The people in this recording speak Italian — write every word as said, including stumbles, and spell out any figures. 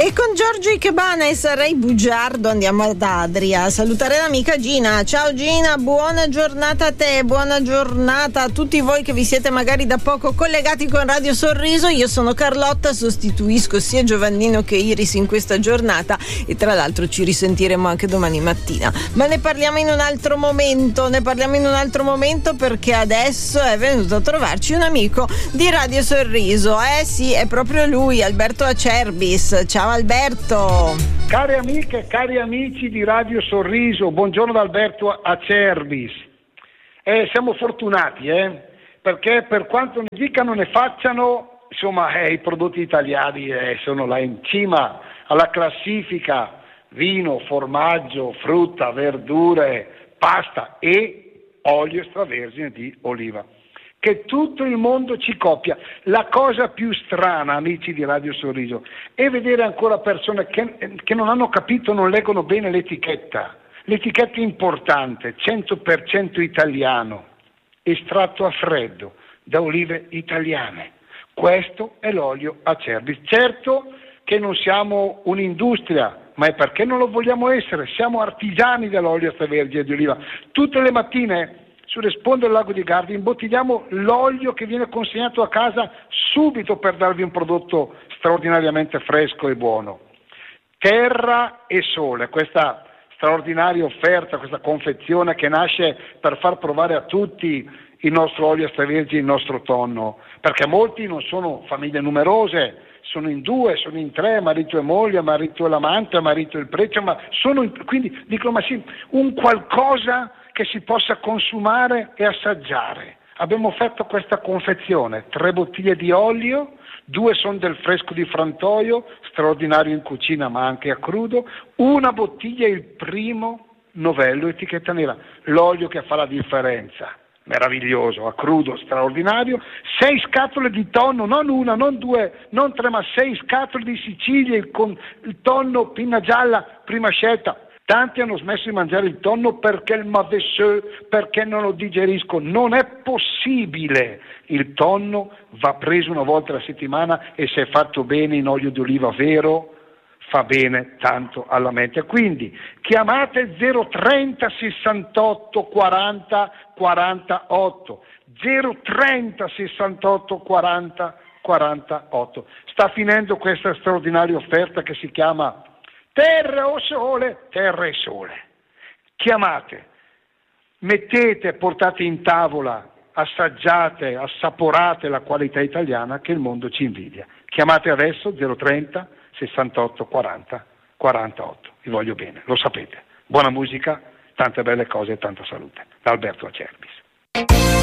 E con Giorgio Ikebana e Sarei Bugiardo andiamo ad Adria a salutare l'amica Gina. Ciao Gina, buona giornata a te, buona giornata a tutti voi che vi siete magari da poco collegati con Radio Sorriso. Io sono Carlotta, sostituisco sia Giovannino che Iris in questa giornata e tra l'altro ci risentiremo anche domani mattina. Ma ne parliamo in un altro momento, ne parliamo in un altro momento perché adesso è venuto a trovarci un amico di Radio Sorriso. Eh sì, è proprio lui, Alberto Acerbis. Ciao Alberto. Cari amiche e cari amici di Radio Sorriso, buongiorno da Alberto Acerbis. Eh, siamo fortunati, eh, perché per quanto ne dicano ne facciano, insomma, eh, i prodotti italiani eh, sono là in cima alla classifica: vino, formaggio, frutta, verdure, pasta e olio extravergine di oliva, che tutto il mondo ci copia. La cosa più strana, amici di Radio Sorriso, è vedere ancora persone che, che non hanno capito, non leggono bene l'etichetta. L'etichetta è importante, cento per cento italiano, estratto a freddo da olive italiane. Questo è l'olio Acerbis. Certo che non siamo un'industria, ma è perché non lo vogliamo essere. Siamo artigiani dell'olio extravergine di oliva. Tutte le mattine sulle sponde del lago di Garda imbottigliamo l'olio che viene consegnato a casa subito per darvi un prodotto straordinariamente fresco e buono. Terra e sole, questa straordinaria offerta, questa confezione che nasce per far provare a tutti il nostro olio extravergine, il nostro tonno, perché molti non sono famiglie numerose, sono in due, sono in tre, marito e moglie, marito e l'amante, marito e il prete, ma sono in, quindi dicono ma sì, un qualcosa che si possa consumare e assaggiare. Abbiamo fatto questa confezione, tre bottiglie di olio, due sono del fresco di frantoio, straordinario in cucina ma anche a crudo, una bottiglia è il primo novello etichetta nera, l'olio che fa la differenza, meraviglioso, a crudo, straordinario, sei scatole di tonno, non una, non due, non tre, ma sei scatole di Sicilia, con il tonno pinna gialla, prima scelta. Tanti hanno smesso di mangiare il tonno perché il mavesseux, perché non lo digerisco. Non è possibile. Il tonno va preso una volta alla settimana e se è fatto bene in olio di oliva vero fa bene tanto alla mente. Quindi chiamate zero trenta sessantotto quaranta quarantotto zero trenta sessantotto quaranta quarantotto. Sta finendo questa straordinaria offerta che si chiama Terra o sole, terra e sole. Chiamate, mettete, portate in tavola, assaggiate, assaporate la qualità italiana che il mondo ci invidia. Chiamate adesso zero trenta sessantotto quaranta quarantotto. Vi voglio bene, lo sapete. Buona musica, tante belle cose e tanta salute. Da Alberto Acerbis.